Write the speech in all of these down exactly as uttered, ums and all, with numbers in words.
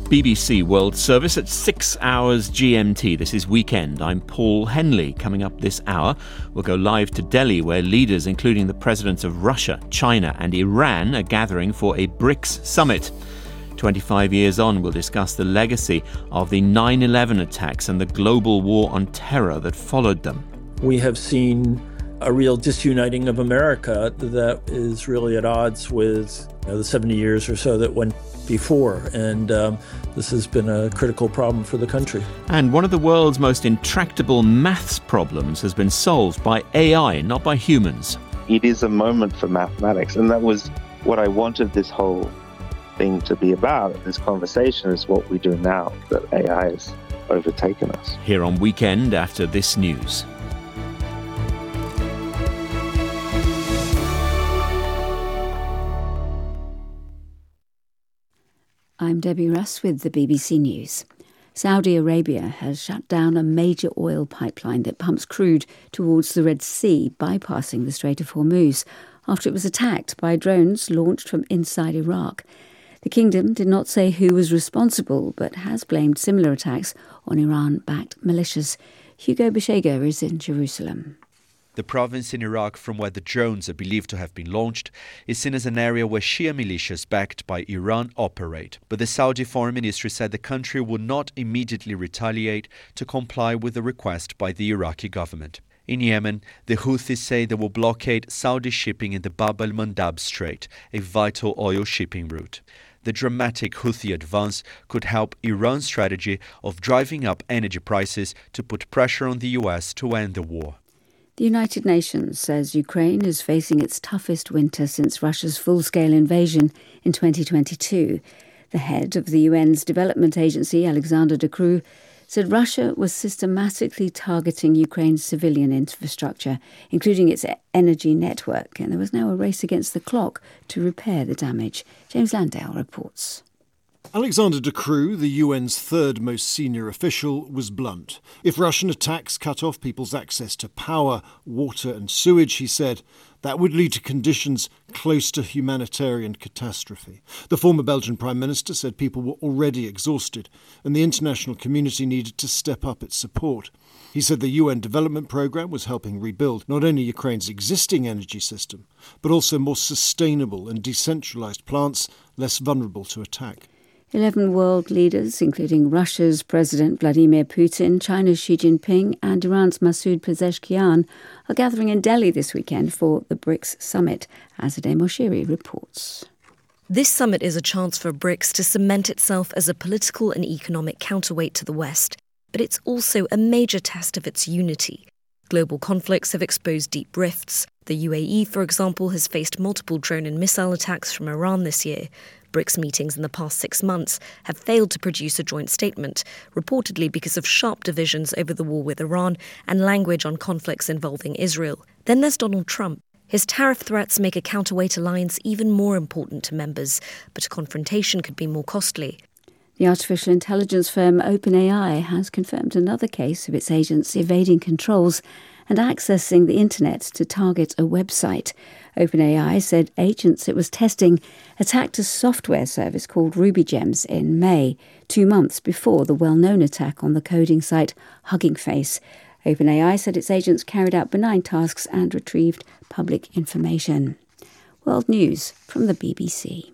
B B C World Service at six hours G M T. This is Weekend. I'm Paul Henley. Coming up this hour, we'll go live to Delhi, where leaders, including the presidents of Russia, China and Iran, are gathering for a BRICS summit. twenty-five years on, we'll discuss the legacy of the nine eleven attacks and the global war on terror that followed them. We have seen a real disuniting of America that is really at odds with you know, the seventy years or so that went before. And um, this has been a critical problem for the country. And one of the world's most intractable maths problems has been solved by A I, not by humans. It is a moment for mathematics. And that was what I wanted this whole thing to be about. This conversation is what we do now, that A I has overtaken us. Here on Weekend after this news. I'm Debbie Russ with the B B C News. Saudi Arabia has shut down a major oil pipeline that pumps crude towards the Red Sea, bypassing the Strait of Hormuz, after it was attacked by drones launched from inside Iraq. The kingdom did not say who was responsible, but has blamed similar attacks on Iran-backed militias. Hugo Beshega is in Jerusalem. The province in Iraq from where the drones are believed to have been launched is seen as an area where Shia militias backed by Iran operate. But the Saudi Foreign Ministry said the country would not immediately retaliate to comply with the request by the Iraqi government. In Yemen, the Houthis say they will blockade Saudi shipping in the Bab al-Mandab Strait, a vital oil shipping route. The dramatic Houthi advance could help Iran's strategy of driving up energy prices to put pressure on the U S to end the war. The United Nations says Ukraine is facing its toughest winter since Russia's full-scale invasion in twenty twenty-two. The head of the U N's development agency, Alexander De Croo, said Russia was systematically targeting Ukraine's civilian infrastructure, including its energy network, and there was now a race against the clock to repair the damage. James Landale reports. Alexander De Croo, the U N's third most senior official, was blunt. If Russian attacks cut off people's access to power, water and sewage, he said, that would lead to conditions close to humanitarian catastrophe. The former Belgian Prime Minister said people were already exhausted and the international community needed to step up its support. He said the U N development programme was helping rebuild not only Ukraine's existing energy system, but also more sustainable and decentralised plants less vulnerable to attack. Eleven world leaders, including Russia's President Vladimir Putin, China's Xi Jinping and Iran's Masoud Pezeshkian, are gathering in Delhi this weekend for the BRICS summit, Azadeh Moshiri reports. This summit is a chance for BRICS to cement itself as a political and economic counterweight to the West, but it's also a major test of its unity. Global conflicts have exposed deep rifts. The U A E, for example, has faced multiple drone and missile attacks from Iran this year. BRICS meetings in the past six months have failed to produce a joint statement, reportedly because of sharp divisions over the war with Iran and language on conflicts involving Israel. Then there's Donald Trump. His tariff threats make a counterweight alliance even more important to members, but a confrontation could be more costly. The artificial intelligence firm OpenAI has confirmed another case of its agents evading controls and accessing the internet to target a website. OpenAI said agents it was testing attacked a software service called RubyGems in May, two months before the well-known attack on the coding site Hugging Face. OpenAI said its agents carried out benign tasks and retrieved public information. World News from the B B C.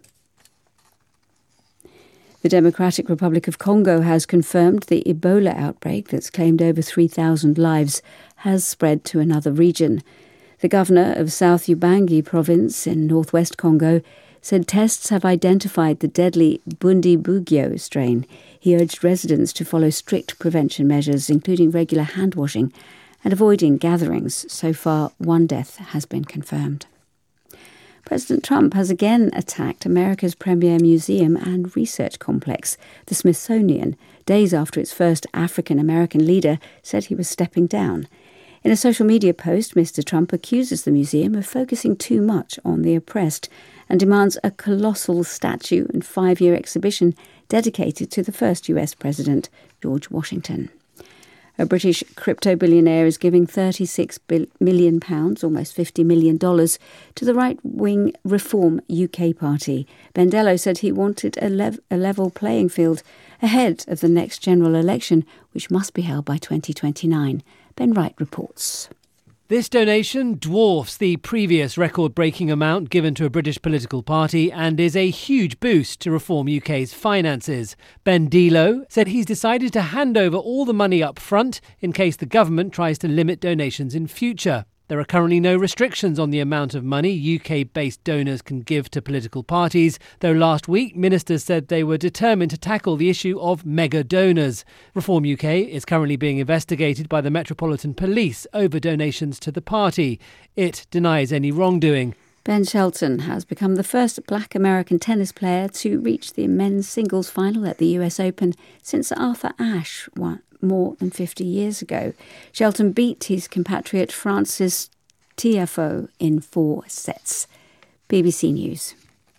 The Democratic Republic of Congo has confirmed the Ebola outbreak that's claimed over three thousand lives has spread to another region. The governor of South Ubangi province in northwest Congo said tests have identified the deadly Bundibugyo strain. He urged residents to follow strict prevention measures, including regular hand washing and avoiding gatherings. So far, one death has been confirmed. President Trump has again attacked America's premier museum and research complex, the Smithsonian, days after its first African-American leader said he was stepping down. In a social media post, Mister Trump accuses the museum of focusing too much on the oppressed and demands a colossal statue and five-year exhibition dedicated to the first U S president, George Washington. A British crypto billionaire is giving thirty-six million pounds, almost fifty million dollars, to the right-wing Reform U K party. Bendello said he wanted a, lev- a level playing field ahead of the next general election, which must be held by twenty twenty-nine. Ben Wright reports. This donation dwarfs the previous record-breaking amount given to a British political party and is a huge boost to Reform U K's finances. Bendello said he's decided to hand over all the money up front in case the government tries to limit donations in future. There are currently no restrictions on the amount of money U K-based donors can give to political parties, though last week ministers said they were determined to tackle the issue of mega donors. Reform U K is currently being investigated by the Metropolitan Police over donations to the party. It denies any wrongdoing. Ben Shelton has become the first black American tennis player to reach the men's singles final at the U S Open since Arthur Ashe won more than fifty years ago. Shelton beat his compatriot Francis Tiafoe in four sets. B B C News.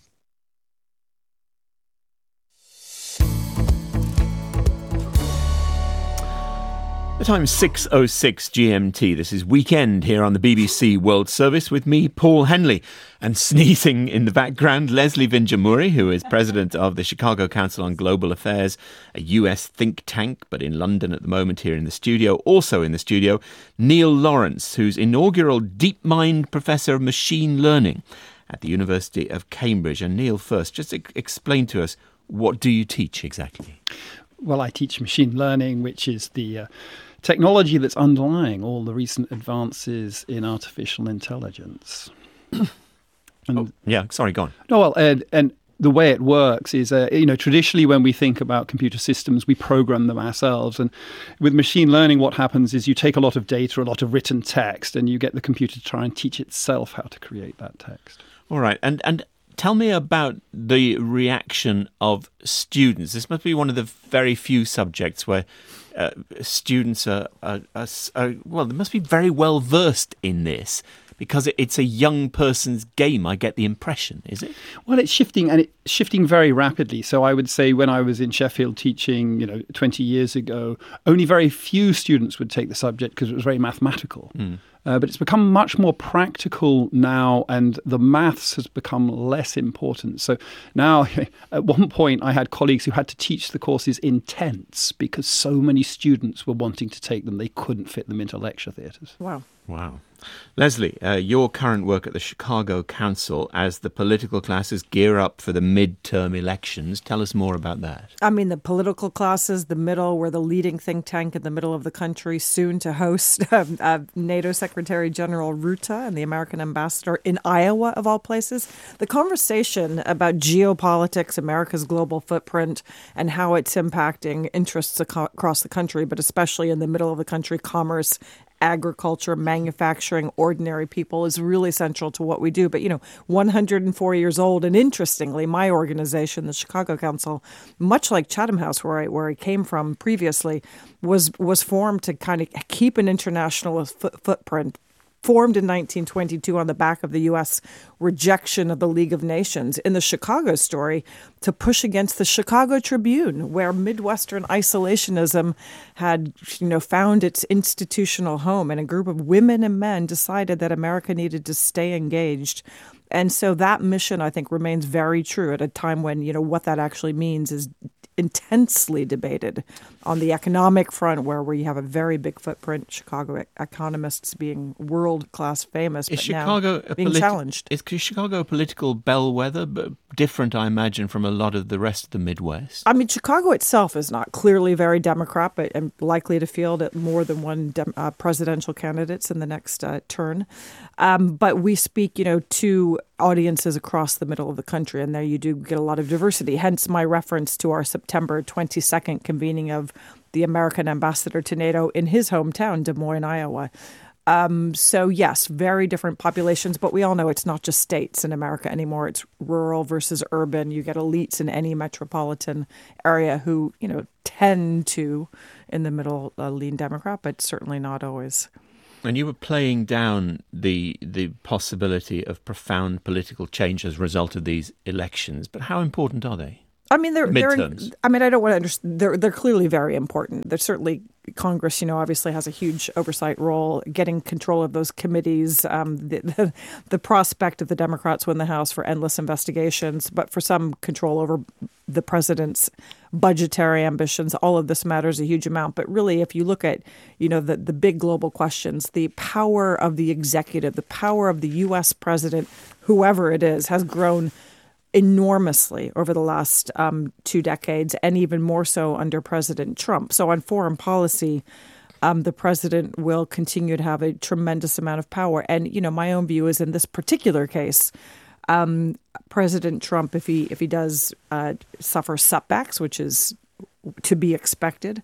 The time's six oh six G M T. This is Weekend here on the B B C World Service with me, Paul Henley. And sneezing in the background, Leslie Vinjamuri, who is president of the Chicago Council on Global Affairs, a U S think tank, but in London at the moment here in the studio. Also in the studio, Neil Lawrence, who's inaugural DeepMind Professor of Machine Learning at the University of Cambridge. And Neil, first, just e- explain to us, what do you teach exactly? Well, I teach machine learning, which is the uh, technology that's underlying all the recent advances in artificial intelligence. and, oh, yeah, sorry, go on. No, well, and, and the way it works is, uh, you know, traditionally when we think about computer systems, we program them ourselves. And with machine learning, what happens is you take a lot of data, a lot of written text, and you get the computer to try and teach itself how to create that text. All right. And, and tell me about the reaction of students. This must be one of the very few subjects where uh, students are, are, are, are, well, they must be very well versed in this, because it's a young person's game, I get the impression, is it? Well, it's shifting, and it's shifting very rapidly. So I would say when I was in Sheffield teaching, you know, twenty years ago, only very few students would take the subject because it was very mathematical. Mm. Uh, but it's become much more practical now, and the maths has become less important. So now, at one point, I had colleagues who had to teach the courses in tents because so many students were wanting to take them, they couldn't fit them into lecture theatres. Wow. Wow. Leslie, uh, your current work at the Chicago Council as the political classes gear up for the midterm elections. Tell us more about that. I mean, the political classes, the middle, we're the leading think tank in the middle of the country, soon to host uh, uh, NATO Secretary General Rutte and the American ambassador in Iowa, of all places. The conversation about geopolitics, America's global footprint, and how it's impacting interests ac- across the country, but especially in the middle of the country, commerce, agriculture, manufacturing, ordinary people is really central to what we do. But, you know, one hundred four years old. And interestingly, my organization, the Chicago Council, much like Chatham House, where I, where I came from previously, was was formed to kind of keep an international foot, footprint. Formed in nineteen twenty-two on the back of the U S rejection of the League of Nations. In the Chicago story, to push against the Chicago Tribune, where Midwestern isolationism had, you know, found its institutional home, and a group of women and men decided that America needed to stay engaged. And so that mission, I think, remains very true at a time when, you know, what that actually means is intensely debated on the economic front, where we have a very big footprint, Chicago economists being world-class famous, is but Chicago now being politi- challenged. Is Chicago a political bellwether, but different, I imagine, from a lot of the rest of the Midwest? I mean, Chicago itself is not clearly very Democrat, but and likely to field at more than one dem- uh, presidential candidates in the next uh, turn. Um, but we speak, you know, to audiences across the middle of the country, and there you do get a lot of diversity. Hence my reference to our September twenty-second convening of the American ambassador to NATO in his hometown, Des Moines, Iowa. Um, so, yes, very different populations, but we all know it's not just states in America anymore. It's rural versus urban. You get elites in any metropolitan area who, you know, tend to, in the middle, uh, lean Democrat, but certainly not always. And you were playing down the the possibility of profound political change as a result of these elections. But how important are they? I mean, they're, they're midterms? I mean, I don't want to understand. They're, they're clearly very important. They're certainly Congress, you know, obviously has a huge oversight role, getting control of those committees, um, the, the, the prospect of the Democrats win the House for endless investigations, but for some control over the president's budgetary ambitions. All of this matters a huge amount. But really, if you look at, you know, the, the big global questions, the power of the executive, the power of the U S president, whoever it is, has grown enormously over the last um, two decades, and even more so under President Trump. So on foreign policy, um, the president will continue to have a tremendous amount of power. And, you know, my own view is in this particular case, um, President Trump, if he if he does uh, suffer setbacks, which is to be expected,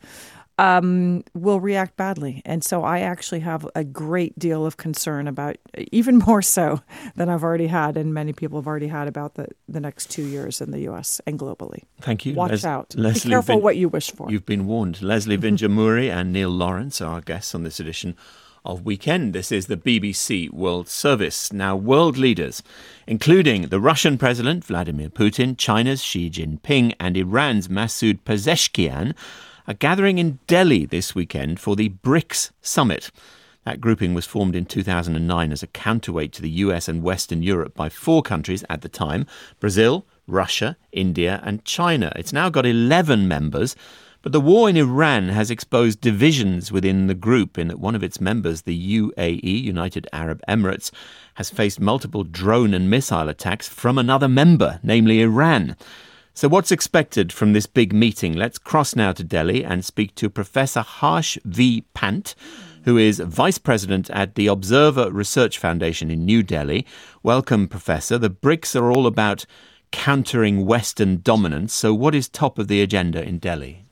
Um, will react badly. And so I actually have a great deal of concern about, even more so than I've already had and many people have already had, about the, the next two years in the U S and globally. Thank you. Watch Les- out. Leslie Be careful Vin- what you wish for. You've been warned. Leslie Vinjamuri and Neil Lawrence are our guests on this edition of Weekend. This is the B B C World Service. Now, world leaders, including the Russian President Vladimir Putin, China's Xi Jinping and Iran's Masoud Pezeshkian, are gathering in Delhi this weekend for the BRICS Summit. That grouping was formed in two thousand nine as a counterweight to the U S and Western Europe by four countries at the time: Brazil, Russia, India and China. It's now got eleven members, but the war in Iran has exposed divisions within the group in that one of its members, the U A E, United Arab Emirates, has faced multiple drone and missile attacks from another member, namely Iran. So what's expected from this big meeting? Let's cross now to Delhi and speak to Professor Harsh V. Pant, who is Vice President at the Observer Research Foundation in New Delhi. Welcome, Professor. The BRICS are all about countering Western dominance. So what is top of the agenda in Delhi?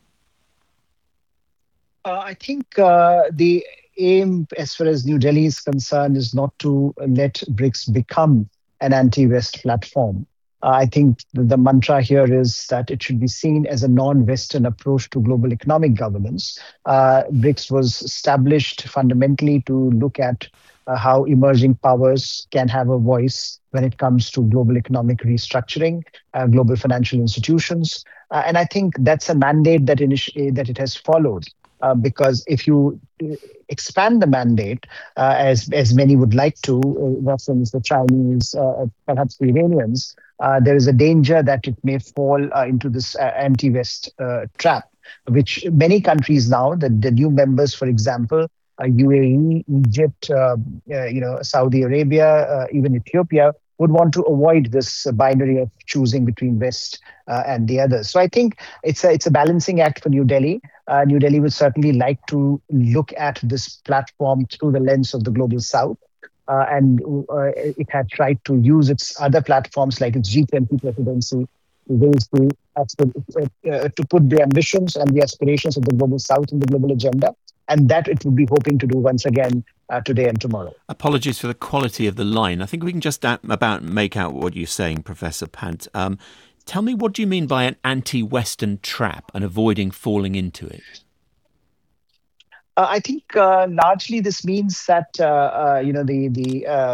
Uh, I think uh, the aim, as far as New Delhi is concerned, is not to let BRICS become an anti-West platform. Uh, I think the mantra here is that it should be seen as a non-Western approach to global economic governance. Uh, BRICS was established fundamentally to look at uh, how emerging powers can have a voice when it comes to global economic restructuring, uh, global financial institutions. Uh, and I think that's a mandate that, initi- that it has followed. Uh, because if you expand the mandate, uh, as as many would like to, uh, Russians, the Chinese, uh, perhaps the Iranians, uh, there is a danger that it may fall uh, into this uh, anti-West uh, trap, which many countries now, the, the new members, for example, uh, U A E, Egypt, uh, uh, you know, Saudi Arabia, uh, even Ethiopia, would want to avoid this binary of choosing between West uh, and the others. So I think it's a, it's a balancing act for New Delhi. Uh, New Delhi would certainly like to look at this platform through the lens of the Global South. Uh, and uh, it had tried to use its other platforms like its G twenty presidency to raise the, uh, to put the ambitions and the aspirations of the Global South in the global agenda. And that it would be hoping to do once again uh, today and tomorrow. Apologies for the quality of the line. I think we can just a- about make out what you're saying, Professor Pant. Um, tell me, what do you mean by an anti-Western trap and avoiding falling into it? Uh, I think uh, largely this means that uh, uh, you know the the uh,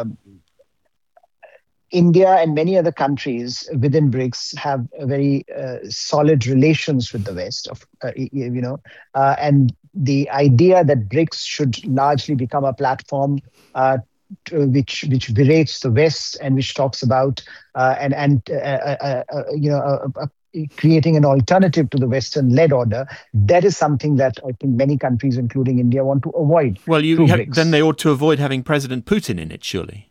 India and many other countries within BRICS have a very uh, solid relations with the West, of uh, you know, uh, and the idea that BRICS should largely become a platform uh, to, which which berates the West and which talks about uh, and and uh, uh, uh, you know uh, uh, creating an alternative to the Western-led order, that is something that I think many countries, including India, want to avoid. Well, you have, then they ought to avoid having President Putin in it, surely.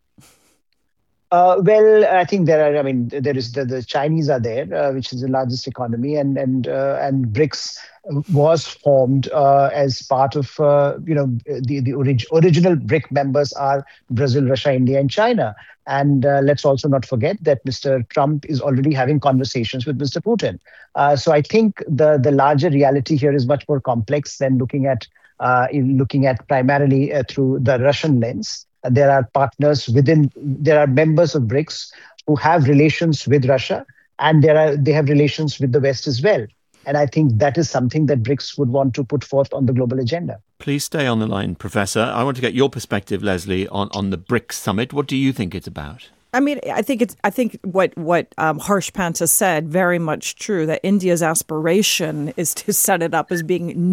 Uh, well, I think there are. I mean, there is the, the Chinese are there, uh, which is the largest economy, and and uh, and BRICS was formed uh, as part of uh, you know the the orig- original BRIC members are Brazil, Russia, India, and China. And uh, let's also not forget that Mister Trump is already having conversations with Mister Putin. Uh, so I think the the larger reality here is much more complex than looking at uh, in looking at primarily uh, through the Russian lens. There are partners within, there are members of BRICS who have relations with Russia, and there are they have relations with the West as well. And I think that is something that BRICS would want to put forth on the global agenda. Please stay on the line, Professor. I want to get your perspective, Leslie, on, on the BRICS summit. What do you think it's about? I mean, I think it's. I think what what um, Harsh Panta said very much true. That India's aspiration is to set it up as being